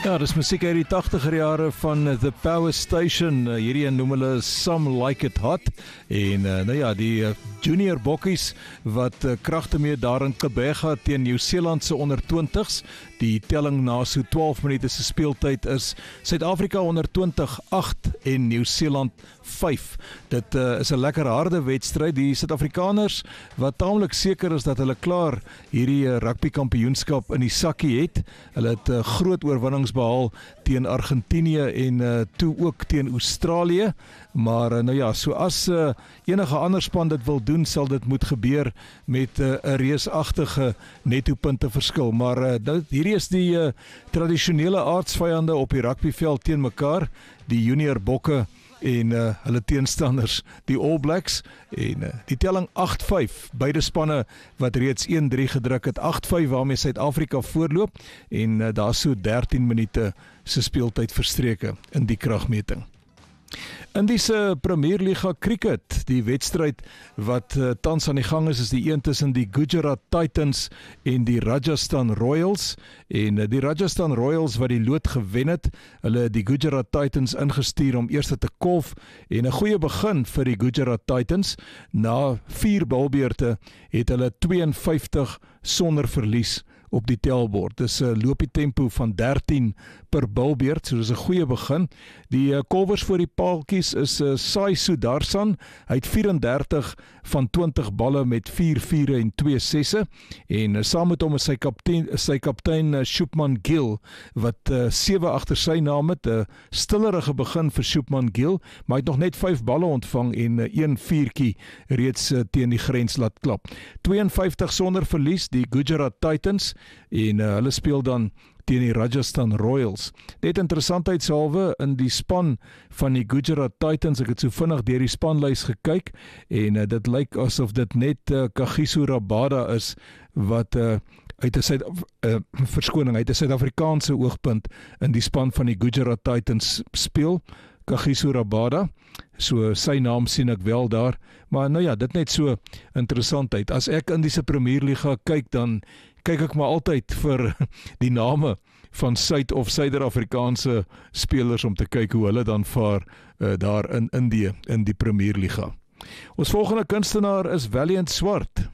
Ja, dis musiek uit die 80er jare van The Power Station. Hierdie noem hulle Some Like It Hot. En nou ja, die junior bokkies wat kragte mee daar in Kebega teen Nieu-Seeland se onder 20s. Die telling na so 12 minute se speeltyd is Suid-Afrika onder 20-8 en Nieu-Seeland 5. Dit is 'n lekker harde wedstryd. Die Suid-Afrikaners wat taamlik seker is dat hulle klaar hierdie rugby kampioenskap in die sakkie het. Hulle het groot oorwinnings behaal teen Argentinië en toe ook teen Australië. Maar nou ja, so as enige ander span dit wil doen, sal dit moet gebeur met 'n reusagtige netto punte verskil. Maar hierdie is die tradisionele aardsvyande op die rugbyveld teen mekaar, die junior bokke en hulle teenstanders, die All Blacks, en die telling 8-5, beide spanne wat reeds 1-3 gedruk het, 8-5 waarmee Suid-Afrika voorloop, en daar so 13 minute se speeltyd verstreke in die kragmeting. Indiese Premier Liga cricket, die wedstryd wat tans aan die gang is die een tussen die Gujarat Titans en die Rajasthan Royals, en die Rajasthan Royals wat die lood gewen het, hulle die Gujarat Titans ingestuur om eerste te kolf, en 'n goeie begin vir die Gujarat Titans. Na 4 balbeurte het hulle 52 sonder verlies op die telbord. Dis 'n loopie tempo van 13 per balbeurt, so dis 'n goeie begin. Die kolwers voor die paaltjies is Sai Sudarsan. Hy het 34 van 20 balle met 4 vure en 2 sesse, en saam met hom is sy kaptein Shubman Gill wat 7 agter sy naam het. 'n stillerige begin vir Shubman Gill, maar hy het nog net 5 balle ontvang en 1 viertjie reeds teen die grens laat klap. 52 sonder verlies die Gujarat Titans, en hulle speel dan teen die Rajasthan Royals. Net interessantheidshalwe in die span van die Gujarat Titans, ek het so vinnig deur die spanlys gekyk, en dit lyk asof dit net Kagiso Rabada is wat uit 'n Suid-Afrikaanse oogpunt in die span van die Gujarat Titans speel. Kagiso Rabada, so sy naam sien ek wel daar, maar nou ja, dit net so interessant uit. As ek in die Premier Liga kyk, dan kyk ek maar altyd vir die name van Suid-Afrikaanse spelers om te kyk hoe hulle dan vaar daar in Indië, in die Premier Liga. Ons volgende kunstenaar is Valiant Swart.